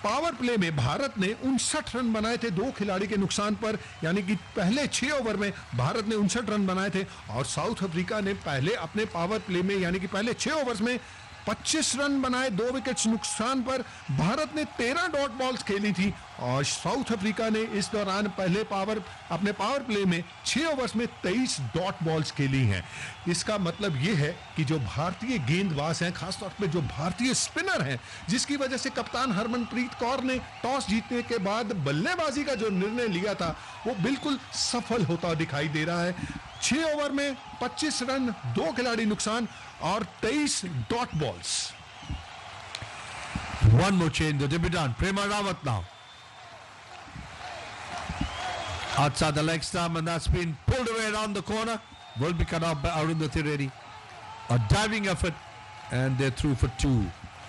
Power play में भारत ने 59 run बनाए थे 2 खिलाड़ी के नुकसान पर, यानी कि पहले 6 ओवर में भारत ने 59 रन बनाए थे और साउथ अफ्रीका ने पहले अपने पावर प्ले में यानी कि पहले 6 ओवर्स में 25 रन बनाए 2 विकेट्स नुकसान पर। भारत ने 13 डॉट बॉल्स खेली थी और साउथ अफ्रीका ने इस दौरान अपने पावर प्ले में 6 ओवर्स में 23 डॉट बॉल्स खेली हैं। इसका मतलब यह है कि जो भारतीय गेंदबाज हैं, खासतौर पे जो भारतीय स्पिनर हैं, जिसकी वजह से कप्तान हरमनप्रीत कौर ने टॉस जीतने के बाद बल्लेबाजी का जो निर्णय लिया था वो बिल्कुल सफल होता दिखाई दे रहा है। 6 ओवर में 25 रन 2 खिलाड़ी नुकसान और 23 dot balls. One more change, the debutant Prema Rawat now outside the leg stump, and that's been pulled away around the corner. Will be cut off by Arundhati Reddy. A diving effort, and they're through for 2.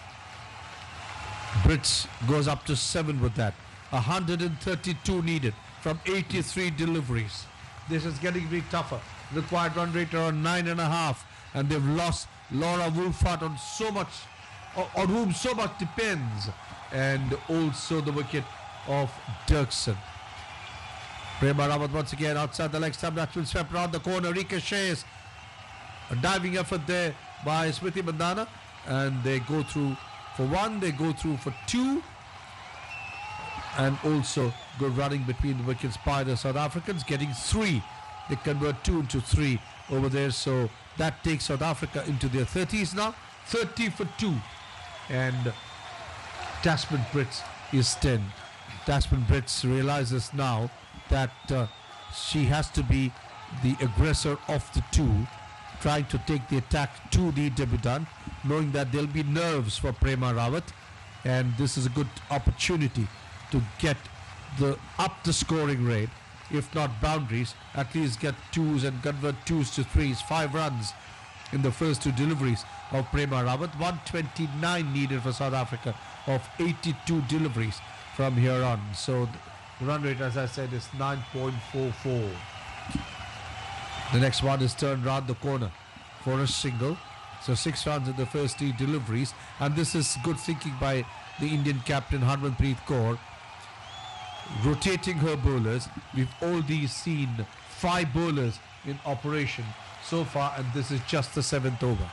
Brits goes up to 7 with that. 132 needed from 83 deliveries. This is getting bit tougher. Required run rate around 9.5, and they've lost Laura Wolfhard on whom so much depends, and also the wicket of Dirksen. Prema Rawat once again outside the leg stump. That will swept around the corner. Ricochets. A diving effort there by Smriti Mandhana, and they go through for 1. They go through for 2. And also good running between the wickets by the South Africans, getting 3. They convert 2 into 3 over there. So that takes South Africa into their 30s now. 30 for 2. And Tasman Brits is 10. Tasman Brits realizes now that she has to be the aggressor of the two, trying to take the attack to the debutant, knowing that there'll be nerves for Prema Rawat, and this is a good opportunity to get up the scoring rate, if not boundaries, at least get 2s and convert 2s to 3s, 5 runs in the first 2 deliveries of Prema Rawat. 129 needed for South Africa of 82 deliveries from here on. So the run rate, as I said, is 9.44. The next one is turned round the corner for a single. So 6 runs in the first 3 deliveries, and this is good thinking by the Indian captain Harmanpreet Kaur, rotating her bowlers. We've already seen 5 bowlers in operation so far, and this is just the 7th over.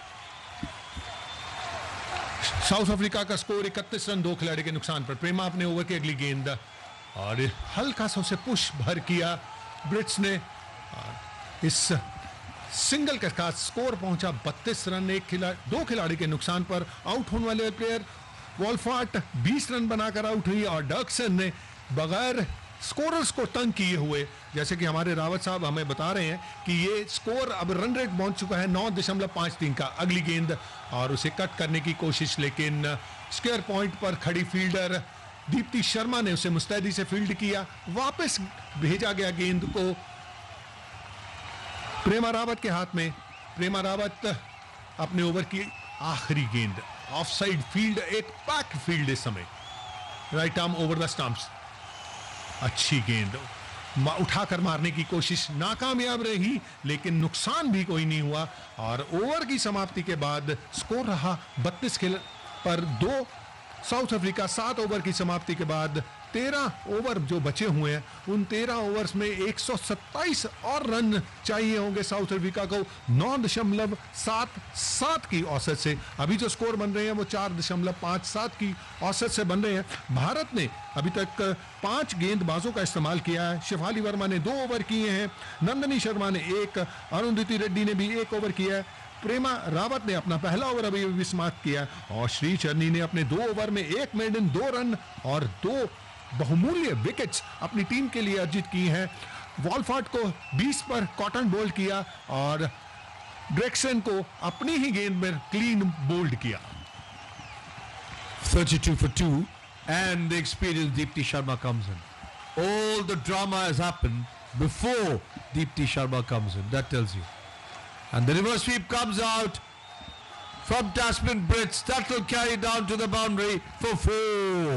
South Africa का score 31 run 2 खिलाड़ी के नुकसान पर। प्रेमा अपने over की अगली गेंद और हल्का सा उसे पुश भर किया ब्रिट्स ने। इस सिंगल के साथ स्कोर पहुंचा 32 रन 2 खिलाड़ी के नुकसान पर। आउट होने वाले प्लेयर वॉल्फार्ट 20 रन बनाकर आउट हुई और डर्कसन ने बगैर स्कोरर्स को तंग किए हुए, जैसे कि हमारे रावत साहब हमें बता रहे हैं कि ये स्कोर अब रन रेट पहुंच चुका है 9.53 का। अगली गेंद और उसे कट करने की कोशिश, लेकिन स्क्वायर पॉइंट पर खड़ी फील्डर दीप्ति शर्मा ने उसे मुस्तैदी से फील्ड किया। वापस भेजा गया गेंद को प्रेमा रावत के हाथ में। प्रेमा रावत अपने ओवर की आखिरी गेंद, ऑफ साइड फील्ड, एक पैक फील्ड इस समय, right arm over the stumps. अच्छी गेंद उठाकर मारने की कोशिश नाकामयाब रही, लेकिन नुकसान भी कोई नहीं हुआ और ओवर की समाप्ति के बाद स्कोर रहा 32 पर 2। साउथ अफ्रीका 7 ओवर की समाप्ति के बाद 13 ओवर जो बचे हुए हैं, उन 13 ओवर्स में 127 और रन चाहिए होंगे साउथ अफ्रीका को 9.77 की औसत से। अभी जो स्कोर बन रहे हैं वो 4.57 की औसत से बन रहे हैं। भारत ने अभी तक 5 गेंदबाजों का इस्तेमाल किया है। शिफाली वर्मा ने 2 ओवर किए हैं, नंदनी शर्मा ने 1, अरुंधति रेड्डी ने भी 1 ओवर किया है। प्रेमा रावत ने अपना पहला ओवर अभी समाप्त किया और श्री चरनी ने अपने 2 ओवर में 1 मेडन, 2 रन और 2 बहुमूल्य विकेट्स अपनी टीम के लिए अर्जित की हैं। वॉल्फार्ट को 20 पर कॉटन बोल्ड किया और ड्रेक्सन को अपनी ही गेंद में क्लीन बोल्ड किया। 32 for 2, and the experienced Deepti Sharma comes in. All the drama has happened before Deepti Sharma comes in. That tells you. And the reverse sweep comes out from Tasman Brits. That will carry down to the boundary for 4.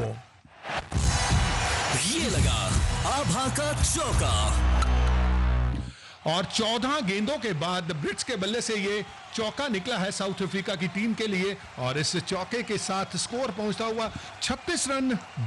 ये लगा आभा का चौका और 14 गेंदों के बाद Brits के बल्ले से ये चौका निकला है साउथ अफ्रीका की टीम के लिए और इस चौके के साथ स्कोर पहुंचता हुआ 36 रन